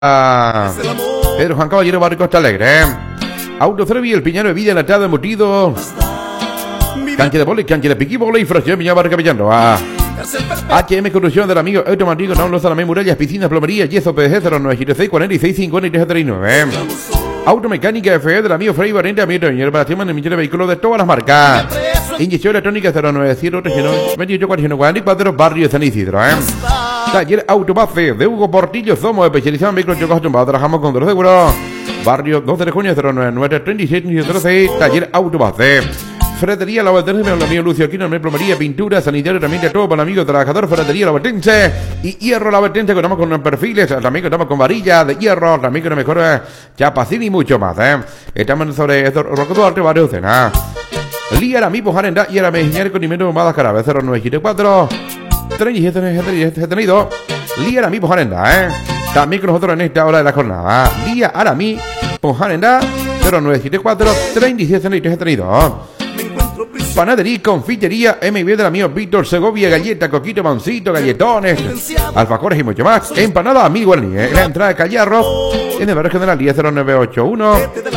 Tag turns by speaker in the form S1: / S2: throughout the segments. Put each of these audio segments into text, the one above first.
S1: Pedro Juan Caballero, Barrio Costa Alegre. Autocervi, el Piñero de Villa, la tarde embutido. Cancha de vóley, cancha de piquíbole y fracción Piñado Barrio Capellano. HM Construcción del amigo automático, no los Alamé Murallas, piscinas, plomería, yeso, PDG 0976 46 53 39. Automecánica FE del amigo Frey Valente, amigo de reparación de millones de vehículos de todas las marcas. Inyección electrónica 097 Barrio San Isidro. Taller Autobase de Hugo Portillo, somos especializados en vehículos chocos tumbados, trabajamos con los seguros. Barrio 12 de junio 099 37 Taller Autobase. Ferretería La Batense, el amigo Lucio Aquino, plomería, pintura, sanitario, también de todo para el amigo trabajador, Ferretería La Batense y Hierro La Batense, contamos con perfiles, también contamos con varilla de hierro, también con mejor chapacín y mucho más, Estamos sobre esto, Rocoto Arte, Barrio Cena. Liara mi Pujarenda y era Mejiñar con Nimeno Madas Carabe 0974 37 Liara mi Pujarenda, También con nosotros en esta hora de la jornada. Liara mi Pujarenda 0974 37 Panadería y confitería MB del amigo Víctor Segovia, galleta, coquito, mancito, galletones, alfajores y mucho más. Empanada a 1000 guaraníes. La entrada de Callarro en el barrio general 100981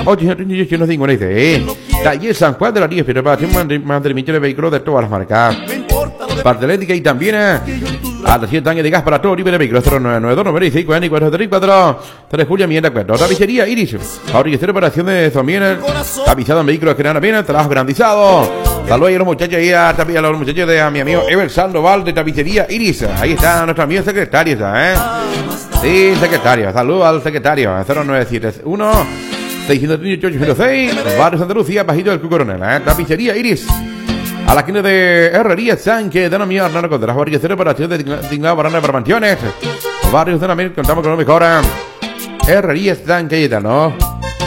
S1: 856. Taller San Juan de la 10, preparación mantenimiento de vehículos de todas las marcas. Parte eléctrica y también a 300 años de gas para todo tipo de vehículos 0992 96 44 34 3 Julia Mienda 4. Tapicería Iris, fabricación de reparación de también tapizado en vehículos que dan bien, trabajo garantizado. Saludos a los muchachos y a los muchachos de mi amigo Ever Sandoval de Tapicería Iris. Ahí está nuestra amiga secretaria, Sí, secretaria. Saludos al secretario. 0971 638 Barrio Santa Lucía, bajito del Club Coronel, Tapicería Iris. A la esquina de Herrería Sánchez, de Nomía Hernán Contreras, Barrio Cero para acción de Dignado Barana para Mansiones. Barrio Cero también contamos con lo mejor. Herrería Sánchez, ¿no?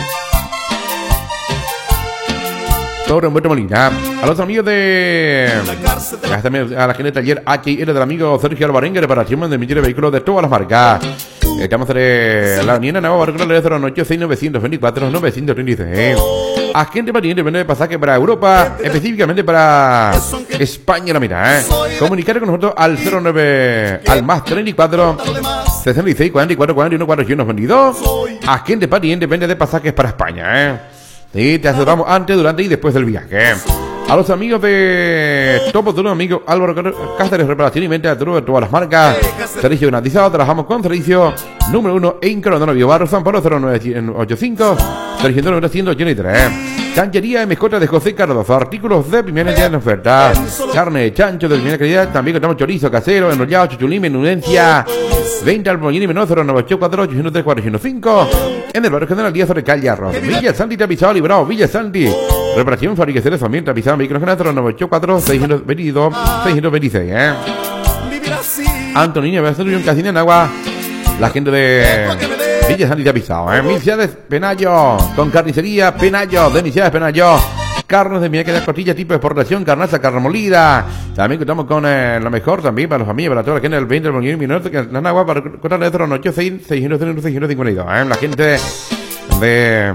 S1: Sobre Humberto Molina. A los amigos de a la gente de taller HIR del amigo Sergio Alvarenga, reparación de millones de vehículos de todas las marcas. Estamos en la Unión Nueva Barrio 086 924 936. Agente paciente vende pasaje para Europa, específicamente para España, la mira, Comunicar con nosotros al 09 al más 34 66 44 41 41 22. Agente paciente vende de pasajes para España, Sí, te asesoramos antes, durante y después del viaje. A los amigos de Topo Turno, amigo Álvaro Cáceres, reparación y venta de todas las marcas. Servicio garantizado, trabajamos con servicio número 1 en Coronel Biobarro, San Pablo 0985 393. Canchería de mascotas de José Cardoso, artículos de primera calidad en oferta. Carne de chancho de primera calidad, también contamos chorizo casero, enrollado, chuchulín, menudencia. Venta al Mollín y Menor 0984 803 en el barrio general 10 sobre Callarro. Villa Santi tapizado librado, Villa Santi. Reparación, fabricación de familia tapizado, vehículos general 0984 622 626, Antonina, Basurión, Casina en Agua. La gente de Villa Santi tapizado, Milciades Penayo, con carnicería Penayo, de Milciades Penayo. Carnes de miel, costilla tipo de exportación, carnaza, carne molida. También contamos con lo mejor también para los amigos, para toda la gente del 20 del minuto, que la agua para contar de 086 652. La gente de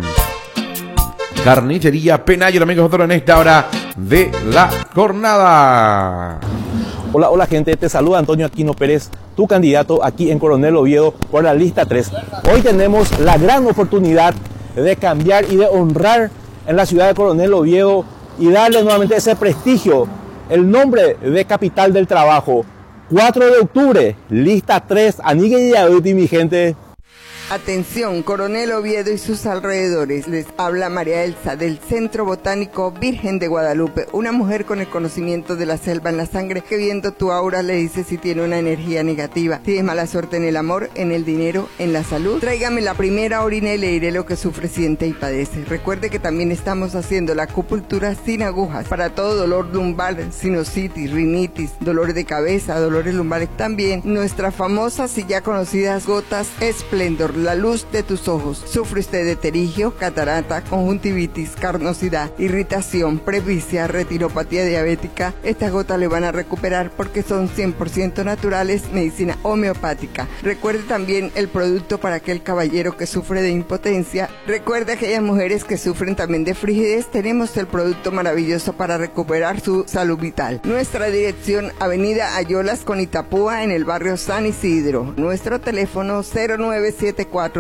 S1: Carnicería Penayo, amigos, nosotros en esta hora de la jornada.
S2: Hola gente, te saluda Antonio Aquino Pérez, tu candidato aquí en Coronel Oviedo por la lista 3. Hoy tenemos la gran oportunidad de cambiar y de honrar en la ciudad de Coronel Oviedo y darle nuevamente ese prestigio, el nombre de capital del trabajo. 4 de octubre, lista 3, Anigue y Aduti, mi gente.
S3: Atención, Coronel Oviedo y sus alrededores. Les habla María Elsa del Centro Botánico Virgen de Guadalupe, una mujer con el conocimiento de la selva en la sangre que viendo tu aura le dice si tiene una energía negativa, si es mala suerte en el amor, en el dinero, en la salud. Tráigame la primera orina y le diré lo que sufre, siente y padece. Recuerde que también estamos haciendo la acupuntura sin agujas para todo dolor lumbar, sinusitis, rinitis, dolor de cabeza, dolores lumbares. También nuestras famosas y ya conocidas gotas Esplendor, la luz de tus ojos. ¿Sufre usted de pterigio, catarata, conjuntivitis, carnosidad, irritación, presbicia, retinopatía diabética? Estas gotas le van a recuperar porque son 100% naturales, medicina homeopática. Recuerde también el producto para aquel caballero que sufre de impotencia. Recuerde aquellas mujeres que sufren también de frigidez. Tenemos el producto maravilloso para recuperar su salud vital. Nuestra dirección, Avenida Ayolas con Itapúa, en el barrio San Isidro. Nuestro teléfono 097 74